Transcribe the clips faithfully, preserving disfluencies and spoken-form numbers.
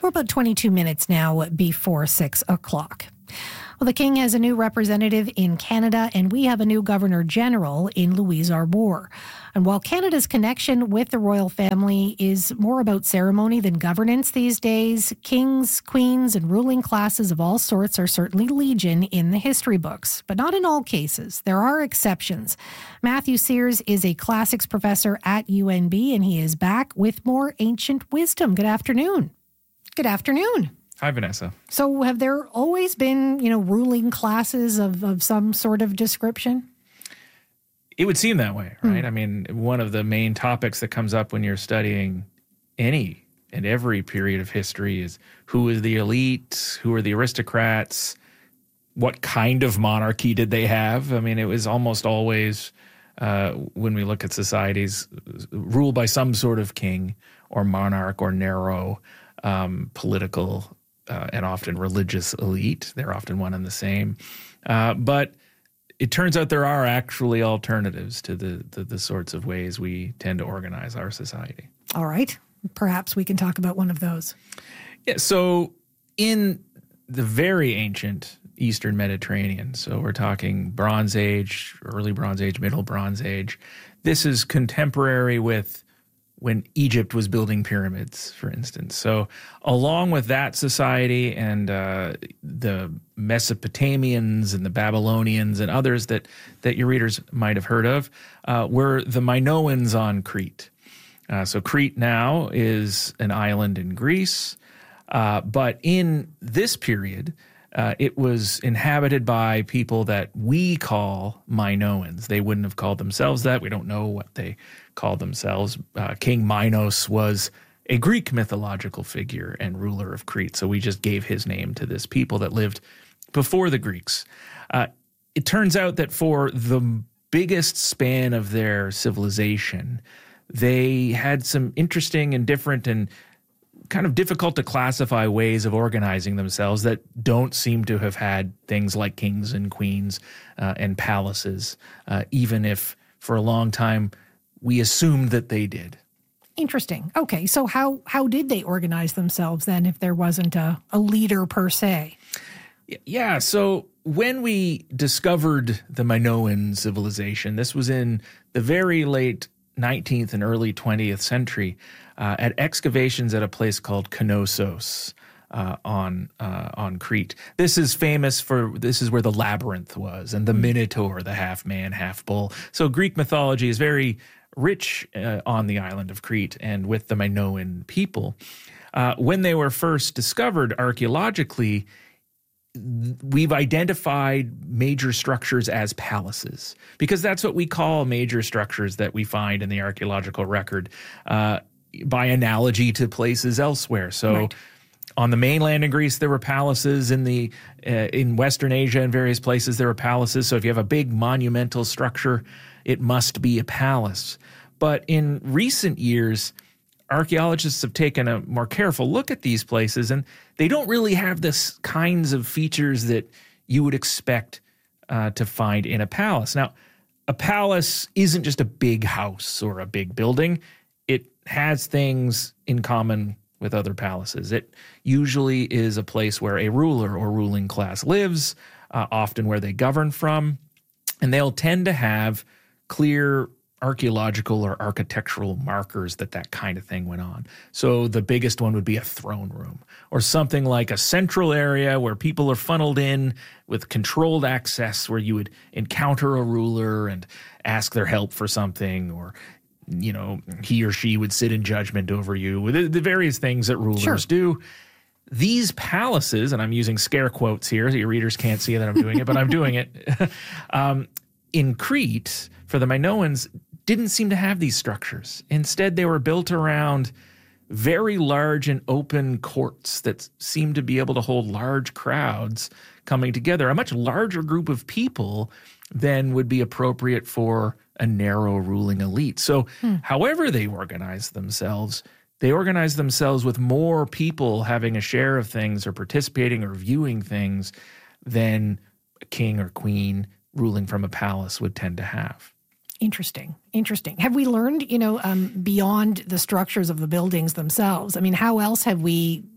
We're about twenty-two minutes now before six o'clock. Well, the King has a new representative in Canada, and we have a new Governor General in Louise Arbour. And while Canada's connection with the royal family is more about ceremony than governance these days, kings, queens, and ruling classes of all sorts are certainly legion in the history books, but not in all cases. There are exceptions. Matthew Sears is a classics professor at U N B, and he is back with more ancient wisdom. Good afternoon. Good afternoon. Hi, Vanessa. So have there always been, you know, ruling classes of, of some sort of description? It would seem that way, right? Hmm. I mean, one of the main topics that comes up when you're studying any and every period of history is who is the elite, who are the aristocrats, what kind of monarchy did they have? I mean, it was almost always, uh, when we look at societies, ruled by some sort of king or monarch or narrow um, political Uh, and often religious elite. They're often one and the same. Uh, but it turns out there are actually alternatives to the, the the sorts of ways we tend to organize our society. All right. Perhaps we can talk about one of those. Yeah. So in the very ancient Eastern Mediterranean, so we're talking Bronze Age, early Bronze Age, middle Bronze Age, this is contemporary with when Egypt was building pyramids, for instance. So along with that society and uh, the Mesopotamians and the Babylonians and others that, that your readers might have heard of uh, were the Minoans on Crete. Uh, so Crete now is an island in Greece, uh, but in this period, Uh, it was inhabited by people that we call Minoans. They wouldn't have called themselves that. We don't know what they called themselves. Uh, King Minos was a Greek mythological figure and ruler of Crete, so we just gave his name to this people that lived before the Greeks. Uh, it turns out that for the biggest span of their civilization, they had some interesting and different and kind of difficult to classify ways of organizing themselves that don't seem to have had things like kings and queens uh, and palaces, uh, even if for a long time we assumed that they did. Interesting. Okay, so how how did they organize themselves then if there wasn't a, a leader per se? Yeah, so when we discovered the Minoan civilization, this was in the very late nineteenth and early twentieth century, uh, at excavations at a place called Knossos uh, on uh, on Crete. This is famous for, this is where the labyrinth was, and the Minotaur, the half man, half bull. So Greek mythology is very rich uh, on the island of Crete and with the Minoan people. Uh, when they were first discovered archaeologically, we've identified major structures as palaces because that's what we call major structures that we find in the archaeological record uh, by analogy to places elsewhere. So right. On the mainland in Greece, there were palaces. In the uh, in Western Asia and various places, there were palaces. So if you have a big monumental structure, it must be a palace. But in recent years, archaeologists have taken a more careful look at these places, and they don't really have the kinds of features that you would expect uh, to find in a palace. Now, a palace isn't just a big house or a big building. It has things in common with other palaces. It usually is a place where a ruler or ruling class lives, uh, often where they govern from, and they'll tend to have clear archaeological or architectural markers that that kind of thing went on. So the biggest one would be a throne room or something like a central area where people are funneled in with controlled access, where you would encounter a ruler and ask their help for something, or, you know, he or she would sit in judgment over you, the, the various things that rulers Sure. do. These palaces, and I'm using scare quotes here, so your readers can't see that I'm doing it, but I'm doing it. um, in Crete, for the Minoans, didn't seem to have these structures. Instead, they were built around very large and open courts that seemed to be able to hold large crowds coming together, a much larger group of people than would be appropriate for a narrow ruling elite. So hmm. however they organized themselves, they organized themselves with more people having a share of things or participating or viewing things than a king or queen ruling from a palace would tend to have. Interesting. Interesting. Have we learned, you know, um, beyond the structures of the buildings themselves? I mean, how else have we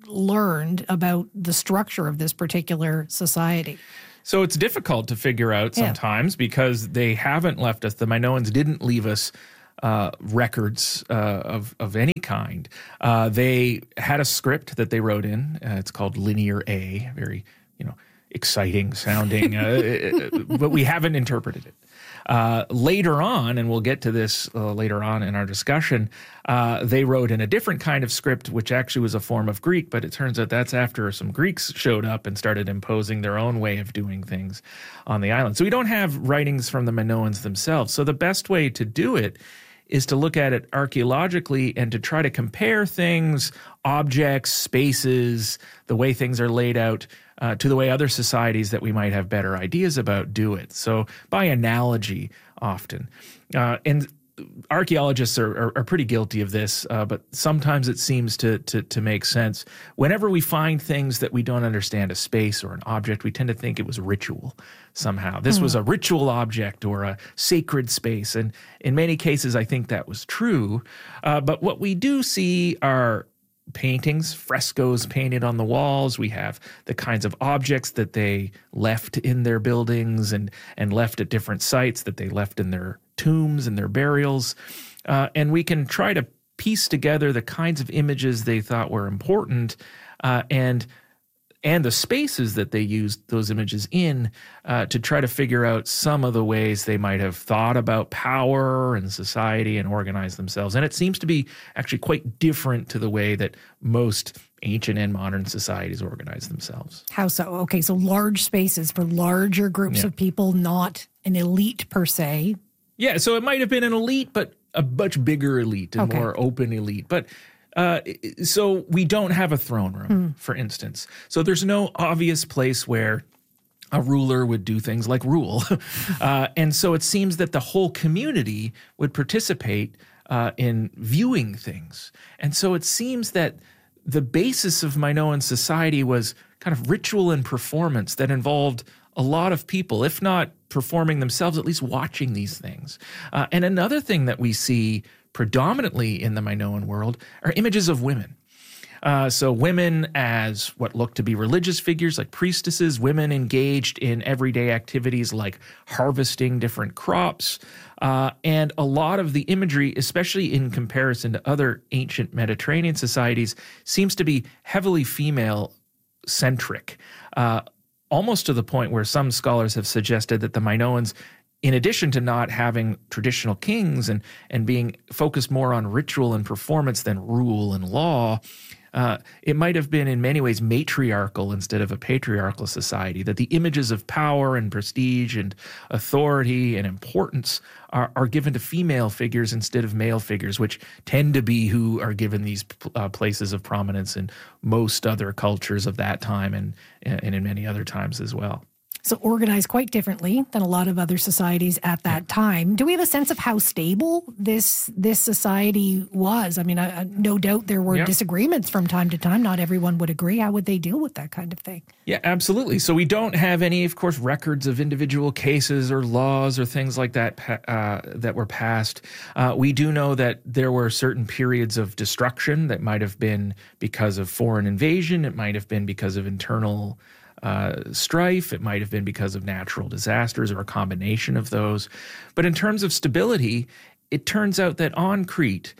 learned about the structure of this particular society? So it's difficult to figure out sometimes yeah. because they haven't left us, the Minoans didn't leave us uh, records uh, of, of any kind. Uh, they had a script that they wrote in. Uh, it's called Linear A, very, you know, exciting sounding, uh, but we haven't interpreted it. Uh, later on, and we'll get to this uh, later on in our discussion, uh, they wrote in a different kind of script, which actually was a form of Greek, but it turns out that's after some Greeks showed up and started imposing their own way of doing things on the island. So we don't have writings from the Minoans themselves. So the best way to do it is to look at it archaeologically and to try to compare things, objects, spaces, the way things are laid out, Uh, to the way other societies that we might have better ideas about do it. So by analogy often. Uh, and archaeologists are, are, are pretty guilty of this, uh, but sometimes it seems to, to, to make sense. Whenever we find things that we don't understand, a space or an object, we tend to think it was ritual somehow. This mm. was a ritual object or a sacred space. And in many cases, I think that was true. Uh, but what we do see are paintings, frescoes painted on the walls. We have the kinds of objects that they left in their buildings and, and left at different sites, that they left in their tombs and their burials. Uh, and we can try to piece together the kinds of images they thought were important uh, and and the spaces that they used those images in uh, to try to figure out some of the ways they might have thought about power and society and organized themselves. And it seems to be actually quite different to the way that most ancient and modern societies organize themselves. How so? Okay, so large spaces for larger groups yeah. of people, not an elite per se. Yeah, so it might have been an elite, but a much bigger elite and okay. more open elite. But Uh, so we don't have a throne room, mm. for instance. So there's no obvious place where a ruler would do things like rule. uh, and so it seems that the whole community would participate uh, in viewing things. And so it seems that the basis of Minoan society was kind of ritual and performance that involved a lot of people, if not performing themselves, at least watching these things. Uh, and another thing that we see predominantly in the Minoan world are images of women. Uh, so women as what look to be religious figures like priestesses, women engaged in everyday activities like harvesting different crops, uh, and a lot of the imagery, especially in comparison to other ancient Mediterranean societies, seems to be heavily female-centric, uh, almost to the point where some scholars have suggested that the Minoans, in addition to not having traditional kings and, and being focused more on ritual and performance than rule and law, uh, it might have been in many ways matriarchal instead of a patriarchal society, that the images of power and prestige and authority and importance are, are given to female figures instead of male figures, which tend to be who are given these uh, places of prominence in most other cultures of that time and, and in many other times as well. So organized quite differently than a lot of other societies at that time. Do we have a sense of how stable this this society was? I mean, I, I, no doubt there were yeah. disagreements from time to time. Not everyone would agree. How would they deal with that kind of thing? Yeah, absolutely. So we don't have any, of course, records of individual cases or laws or things like that uh, that were passed. Uh, we do know that there were certain periods of destruction that might have been because of foreign invasion. It might have been because of internal Uh, strife. It might have been because of natural disasters or a combination of those. But in terms of stability, it turns out that on Crete,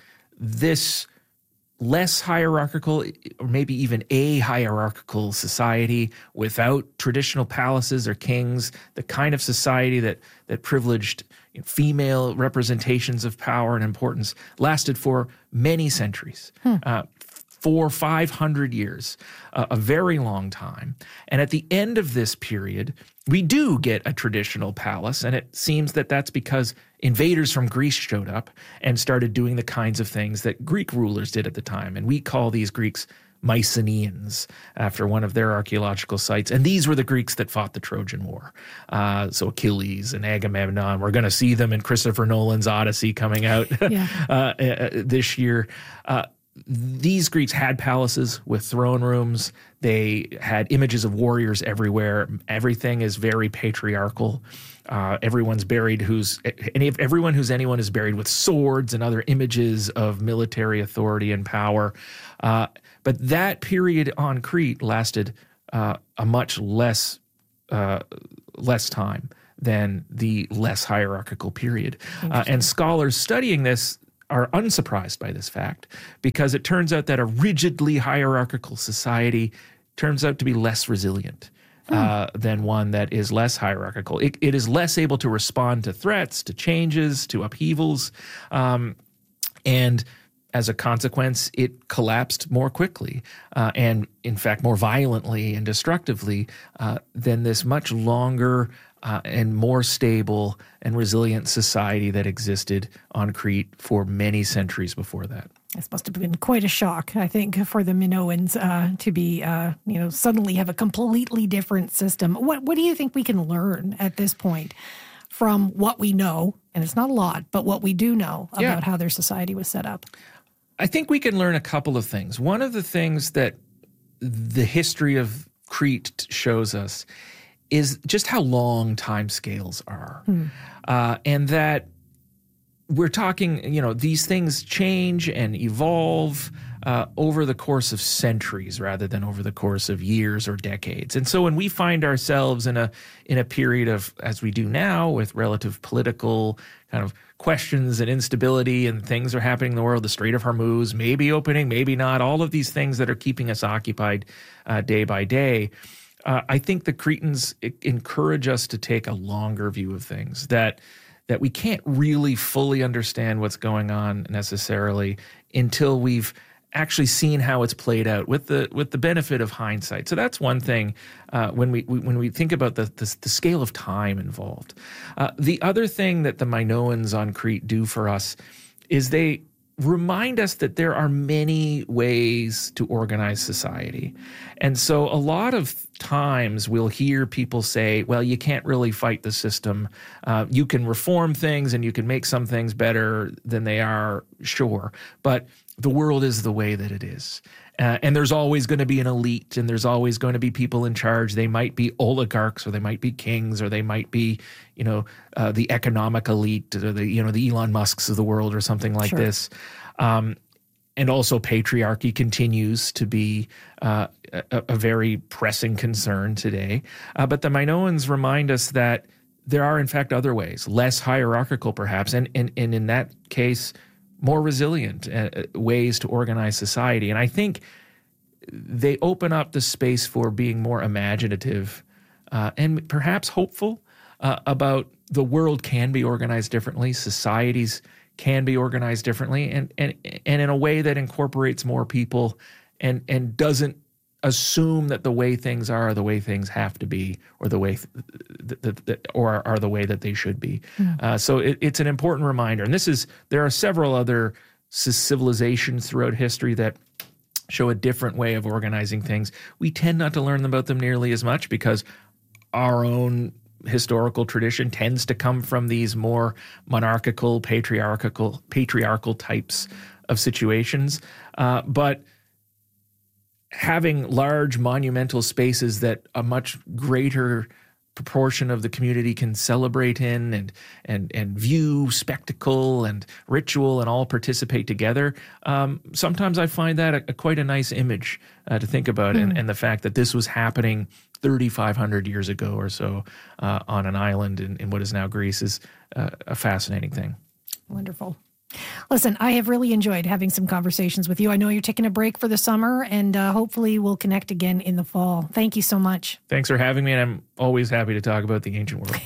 this less hierarchical or maybe even a hierarchical society without traditional palaces or kings, the kind of society that that privileged you know, female representations of power and importance, lasted for many centuries. Hmm. Uh, For five hundred years, uh, a very long time. And at the end of this period, we do get a traditional palace, and it seems that that's because invaders from Greece showed up and started doing the kinds of things that Greek rulers did at the time. And we call these Greeks Mycenaeans after one of their archaeological sites. And these were the Greeks that fought the Trojan War. Uh, so Achilles and Agamemnon, we're going to see them in Christopher Nolan's Odyssey coming out yeah. uh, uh, this year. Uh, these Greeks had palaces with throne rooms. They had images of warriors everywhere. Everything is very patriarchal. Uh, everyone's buried who's any everyone who's anyone is buried with swords and other images of military authority and power. Uh, but that period on Crete lasted uh, a much less uh, less time than the less hierarchical period. Uh, and scholars studying this are unsurprised by this fact, because it turns out that a rigidly hierarchical society turns out to be less resilient hmm. uh, than one that is less hierarchical. It, it is less able to respond to threats, to changes, to upheavals, um, and as a consequence, it collapsed more quickly uh, and, in fact, more violently and destructively uh, than this much longer Uh, and more stable and resilient society that existed on Crete for many centuries before that. This must have been quite a shock, I think, for the Minoans uh, to be, uh, you know, suddenly have a completely different system. What What do you think we can learn at this point from what we know? And it's not a lot, but what we do know about yeah. how their society was set up. I think we can learn a couple of things. One of the things that the history of Crete shows us is just how long time scales are. Hmm. Uh, and that we're talking, you know, these things change and evolve uh, over the course of centuries rather than over the course of years or decades. And so when we find ourselves in a in a period of, as we do now, with relative political kind of questions and instability and things are happening in the world, the Strait of Hormuz may be opening, maybe not, all of these things that are keeping us occupied uh, day by day, Uh, I think the Cretans encourage us to take a longer view of things, that that we can't really fully understand what's going on necessarily until we've actually seen how it's played out with the with the benefit of hindsight. So that's one thing uh, when we, we when we think about the the, the scale of time involved. Uh, the other thing that the Minoans on Crete do for us is they remind us that there are many ways to organize society. And so a lot of times we'll hear people say, well, you can't really fight the system. Uh, you can reform things and you can make some things better than they are, sure. But the world is the way that it is. Uh, and there's always going to be an elite, and there's always going to be people in charge. They might be oligarchs, or they might be kings, or they might be, you know, uh, the economic elite, or the, you know, the Elon Musks of the world, or something like sure. this. Um, and also patriarchy continues to be uh, a, a very pressing concern today. Uh, but the Minoans remind us that there are, in fact, other ways, less hierarchical perhaps, and, and, and in that case, more resilient uh, ways to organize society. And I think they open up the space for being more imaginative uh, and perhaps hopeful uh, about the world can be organized differently, societies can be organized differently, and and and in a way that incorporates more people and and doesn't assume that the way things are the way things have to be, or the way th- th- th- or are the way that they should be. Mm. Uh, so it, it's an important reminder. And this is there are several other civilizations throughout history that show a different way of organizing things. We tend not to learn about them nearly as much because our own historical tradition tends to come from these more monarchical, patriarchal, patriarchal types of situations. Uh, but having large monumental spaces that a much greater proportion of the community can celebrate in and and and view spectacle and ritual and all participate together, um, sometimes I find that a, a quite a nice image uh, to think about. Mm. And, and the fact that this was happening thirty-five hundred years ago or so uh, on an island in, in what is now Greece is uh, a fascinating thing. Wonderful. Listen, I have really enjoyed having some conversations with you. I know you're taking a break for the summer, and uh, hopefully we'll connect again in the fall. Thank you so much. Thanks for having me, and I'm always happy to talk about the ancient world.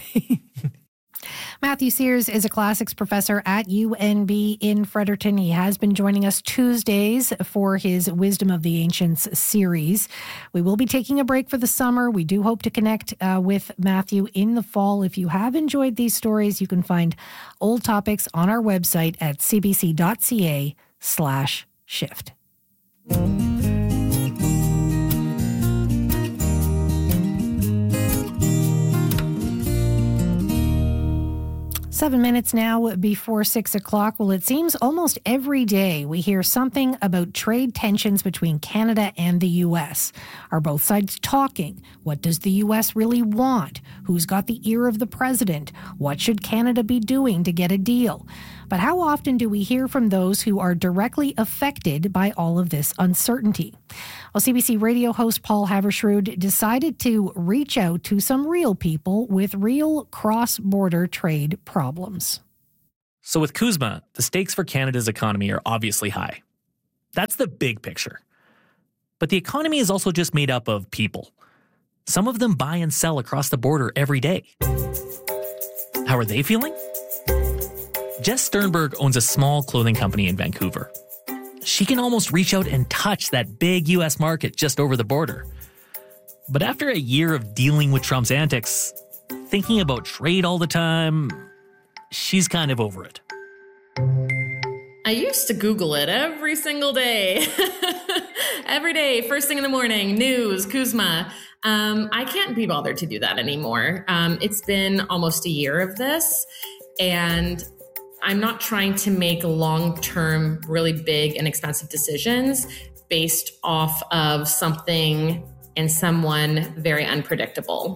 Matthew Sears is a classics professor at U N B in Fredericton. He has been joining us Tuesdays for his Wisdom of the Ancients series. We will be taking a break for the summer. We do hope to connect uh, with Matthew in the fall. If you have enjoyed these stories, you can find old topics on our website at cbc.ca slash shift. Seven minutes now before six o'clock. Well, it seems almost every day we hear something about trade tensions between Canada and the U S. Are both sides talking? What does the U S really want? Who's got the ear of the president? What should Canada be doing to get a deal? But how often do we hear from those who are directly affected by all of this uncertainty? Well, C B C radio host Paul Havershrud decided to reach out to some real people with real cross-border trade problems. So with CUSMA, the stakes for Canada's economy are obviously high. That's the big picture. But the economy is also just made up of people. Some of them buy and sell across the border every day. How are they feeling? Jess Sternberg owns a small clothing company in Vancouver. She can almost reach out and touch that big U S market just over the border. But after a year of dealing with Trump's antics, thinking about trade all the time, she's kind of over it. I used to Google it every single day. Every day, first thing in the morning, news, CUSMA. Um, I can't be bothered to do that anymore. Um, it's been almost a year of this, and I'm not trying to make long-term, really big and expensive decisions based off of something and someone very unpredictable.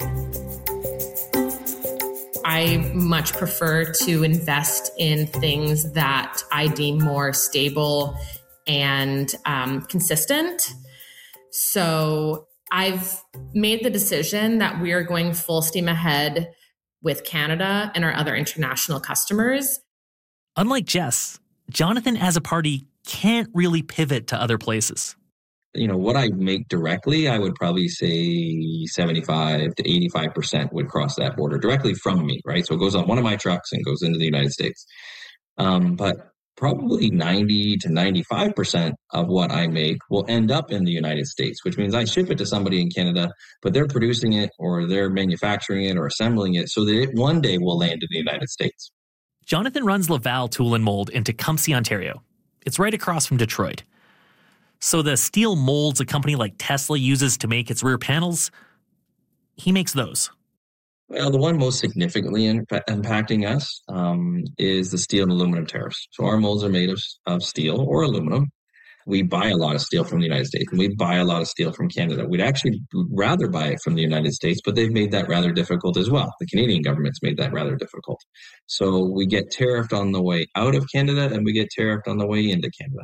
I much prefer to invest in things that I deem more stable and um, consistent. So I've made the decision that we are going full steam ahead with Canada and our other international customers. Unlike Jess, Jonathan as a party can't really pivot to other places. You know, what I make directly, I would probably say seventy-five to eighty-five percent would cross that border directly from me, right? So it goes on one of my trucks and goes into the United States. Um, but probably ninety to ninety-five percent of what I make will end up in the United States, which means I ship it to somebody in Canada, but they're producing it or they're manufacturing it or assembling it so that it one day will land in the United States. Jonathan runs Laval Tool and Mold in Tecumseh, Ontario. It's right across from Detroit. So the steel molds a company like Tesla uses to make its rear panels, he makes those. Well, the one most significantly in, impacting us um, is the steel and aluminum tariffs. So our molds are made of, of steel or aluminum. We buy a lot of steel from the United States, and we buy a lot of steel from Canada. We'd actually rather buy it from the United States, but they've made that rather difficult as well. The Canadian government's made that rather difficult. So we get tariffed on the way out of Canada, and we get tariffed on the way into Canada.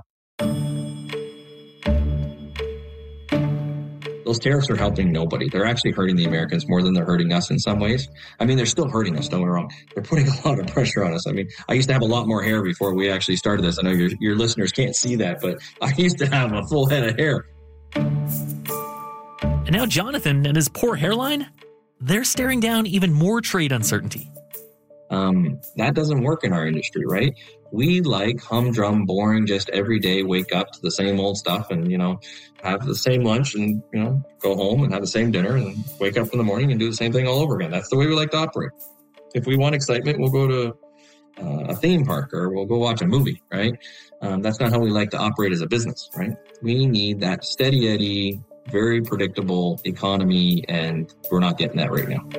Those tariffs are helping nobody. They're actually hurting the Americans more than they're hurting us in some ways. I mean, they're still hurting us, don't get me wrong. They're putting a lot of pressure on us. I mean, I used to have a lot more hair before we actually started this. I know your, your listeners can't see that, but I used to have a full head of hair. And now Jonathan and his poor hairline, they're staring down even more trade uncertainty. Um, that doesn't work in our industry, right? We like humdrum, boring, just every day wake up to the same old stuff and, you know, have the same lunch and, you know, go home and have the same dinner and wake up in the morning and do the same thing all over again. That's the way we like to operate. If we want excitement, we'll go to uh, a theme park or we'll go watch a movie, right? Um, that's not how we like to operate as a business, right? We need that steady eddy, very predictable economy, and we're not getting that right now.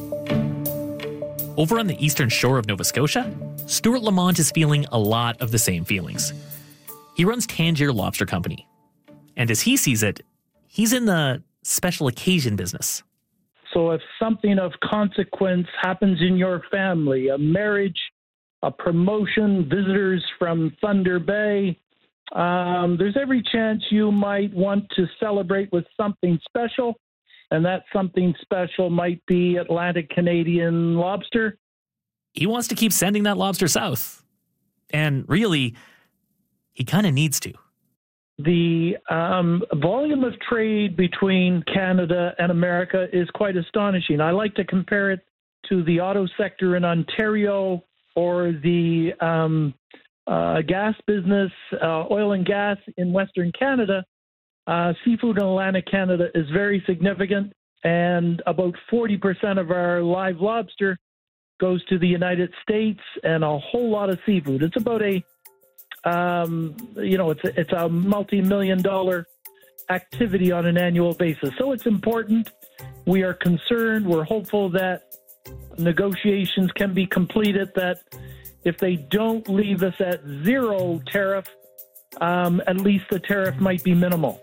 Over on the eastern shore of Nova Scotia, Stuart Lamont is feeling a lot of the same feelings. He runs Tangier Lobster Company. And as he sees it, he's in the special occasion business. So if something of consequence happens in your family, a marriage, a promotion, visitors from Thunder Bay, um, there's every chance you might want to celebrate with something special. And that something special might be Atlantic Canadian lobster. He wants to keep sending that lobster south. And really, he kind of needs to. The um, volume of trade between Canada and America is quite astonishing. I like to compare it to the auto sector in Ontario or the um, uh, gas business, uh, oil and gas in Western Canada. Uh, seafood in Atlantic Canada is very significant, and about forty percent of our live lobster goes to the United States, and a whole lot of seafood. It's about a, um, you know, it's a, it's a multi-million dollar activity on an annual basis. So it's important. We are concerned. We're hopeful that negotiations can be completed, that if they don't leave us at zero tariff, um, at least the tariff might be minimal.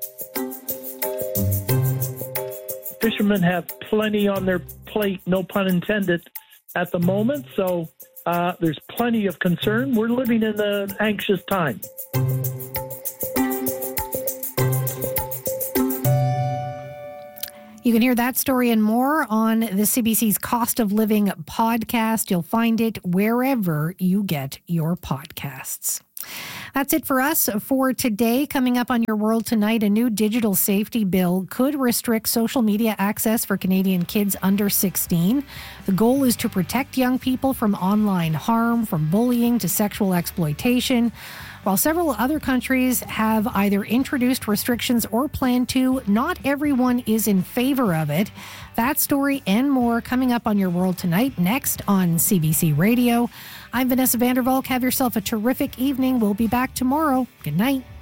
Fishermen have plenty on their plate, no pun intended, at the moment, so uh, there's plenty of concern. We're living in an anxious time. You can hear that story and more on the C B C's Cost of Living podcast. You'll find it wherever you get your podcasts. That's it for us for today. Coming up on Your World Tonight, a new digital safety bill could restrict social media access for Canadian kids under sixteen. The goal is to protect young people from online harm, from bullying to sexual exploitation. While several other countries have either introduced restrictions or plan to, not everyone is in favor of it. That story and more coming up on Your World Tonight, next on C B C Radio. I'm Vanessa Vandervalk. Have yourself a terrific evening. We'll be back tomorrow. Good night.